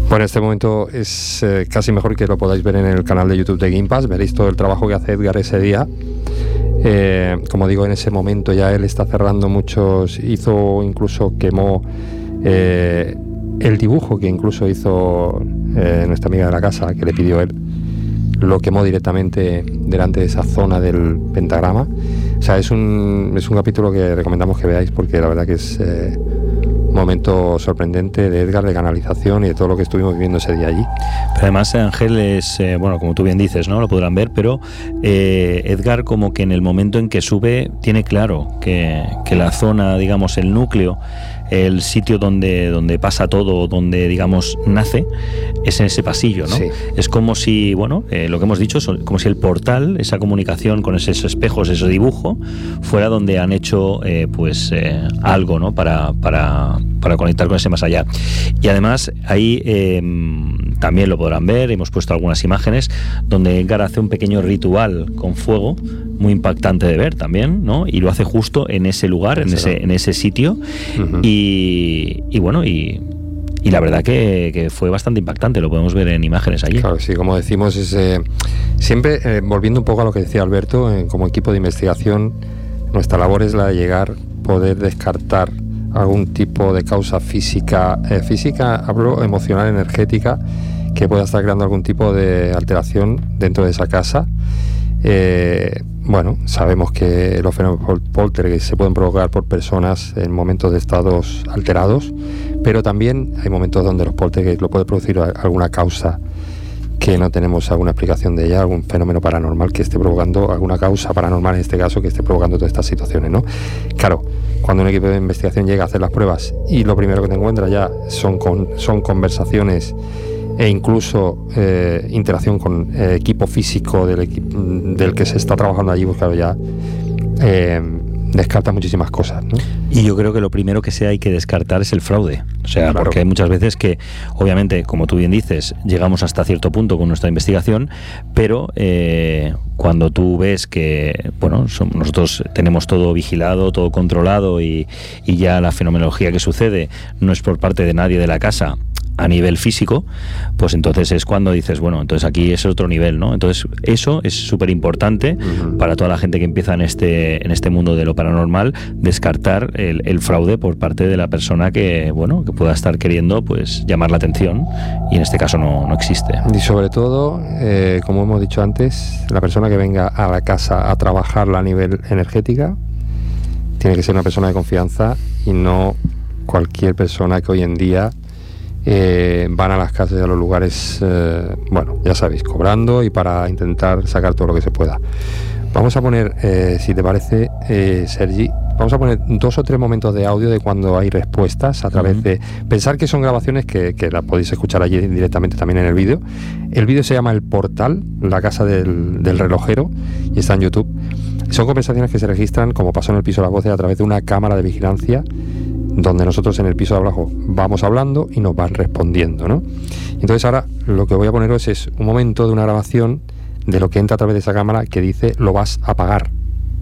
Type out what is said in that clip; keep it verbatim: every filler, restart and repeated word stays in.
Bueno, este momento es eh, casi mejor que lo podáis ver en el canal de YouTube de Game Pass. Veréis todo el trabajo que hace Edgar ese día. Eh, como digo, en ese momento ya él está cerrando muchos, hizo, incluso quemó eh, el dibujo que incluso hizo eh, nuestra amiga de la casa, que le pidió él, lo quemó directamente delante de esa zona del pentagrama. O sea, es un, es un capítulo que recomendamos que veáis, porque la verdad que es eh, un momento sorprendente de Edgar, de canalización y de todo lo que estuvimos viviendo ese día allí. Pero además Ángel es, eh, bueno, como tú bien dices, ¿no? Lo podrán ver, pero eh, Edgar como que en el momento en que sube tiene claro que, que la zona, digamos, el núcleo, el sitio donde, donde pasa todo, donde, digamos, nace, es en ese pasillo, ¿no? Sí. Es como si, bueno, eh, lo que hemos dicho, como si el portal, esa comunicación con esos espejos, ese dibujo, fuera donde han hecho, eh, pues, eh, algo, ¿no? Para, para, para conectar con ese más allá. Y además, ahí eh, también lo podrán ver, hemos puesto algunas imágenes, donde Edgar hace un pequeño ritual con fuego, muy impactante de ver también, ¿no? Y lo hace justo en ese lugar, en ese, en ese sitio. Uh-huh. Y, y bueno, y, y la verdad que, que fue bastante impactante, lo podemos ver en imágenes allí. Claro, sí, como decimos, es, eh, siempre eh, volviendo un poco a lo que decía Alberto, eh, como equipo de investigación, nuestra labor es la de llegar, poder descartar algún tipo de causa física, eh, física, hablo emocional, energética, que pueda estar creando algún tipo de alteración dentro de esa casa. Eh, bueno, sabemos que los fenómenos poltergeist se pueden provocar por personas en momentos de estados alterados, pero también hay momentos donde los poltergeist lo puede producir alguna causa que no tenemos alguna explicación de ella, algún fenómeno paranormal que esté provocando, alguna causa paranormal en este caso que esté provocando todas estas situaciones, ¿no? Claro, cuando un equipo de investigación llega a hacer las pruebas y lo primero que te encuentra ya son, con, son conversaciones e incluso eh, interacción con eh, equipo físico del, equi- del que se está trabajando allí, pues claro, ya eh, descarta muchísimas cosas, ¿no? Y yo creo que lo primero que se hay que descartar es el fraude. O sea, claro, porque hay muchas veces que, obviamente, como tú bien dices, llegamos hasta cierto punto con nuestra investigación, pero eh, cuando tú ves que, bueno, son, nosotros tenemos todo vigilado, todo controlado y, y ya la fenomenología que sucede no es por parte de nadie de la casa a nivel físico, pues entonces es cuando dices, bueno, entonces aquí es otro nivel, ¿no? Entonces eso es súper importante uh-huh. para toda la gente que empieza en este en este mundo de lo paranormal, descartar el, el fraude por parte de la persona que, bueno, que pueda estar queriendo, pues, llamar la atención, y en este caso no, no existe. Y sobre todo, eh, como hemos dicho antes, la persona que venga a la casa a trabajarla a nivel energética tiene que ser una persona de confianza y no cualquier persona que hoy en día Eh, van a las casas y a los lugares, eh, bueno, ya sabéis, cobrando y para intentar sacar todo lo que se pueda. Vamos a poner, eh, si te parece, eh, Sergi, vamos a poner dos o tres momentos de audio de cuando hay respuestas a través uh-huh. de... Pensar que son grabaciones que, que las podéis escuchar allí directamente también en el vídeo. El vídeo se llama El Portal, la casa del, del relojero, y está en YouTube. Son conversaciones que se registran, como pasó en el piso de las voces, a través de una cámara de vigilancia, donde nosotros en el piso de abajo vamos hablando y nos van respondiendo, ¿no? Entonces ahora lo que voy a poneros es un momento de una grabación de lo que entra a través de esa cámara que dice: lo vas a pagar.